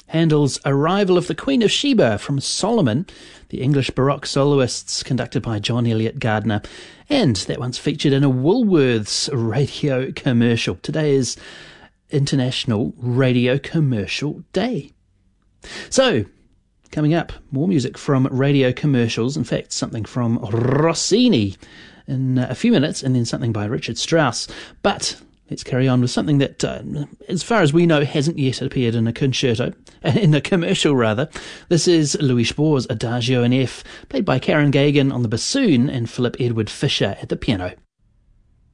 Handel's Arrival of the Queen of Sheba from Solomon, the English Baroque soloists conducted by John Eliot Gardner, and that one's featured in a Woolworths radio commercial. Today is International Radio Commercial Day. So, coming up, more music from radio commercials, in fact something from Rossini in a few minutes, and then something by Richard Strauss. But let's carry on with something that, as far as we know, hasn't yet appeared in a commercial rather. This is Louis Spohr's Adagio in F, played by Karen Gagan on the bassoon and Philip Edward Fisher at the piano.